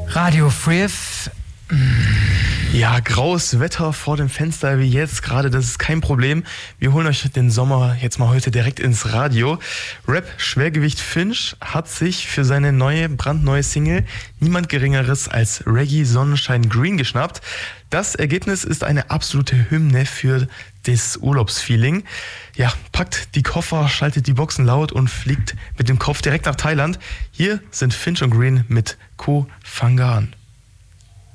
Radio Free. Ja, graues Wetter vor dem Fenster wie jetzt gerade, das ist kein Problem. Wir holen euch den Sommer jetzt mal heute direkt ins Radio. Rap-Schwergewicht Finch hat sich für seine brandneue Single niemand Geringeres als Reggae Sonnenschein Green geschnappt. Das Ergebnis ist eine absolute Hymne für das Urlaubsfeeling. Ja, packt die Koffer, schaltet die Boxen laut und fliegt mit dem Kopf direkt nach Thailand. Hier sind Finch und Green mit Koh Phangan.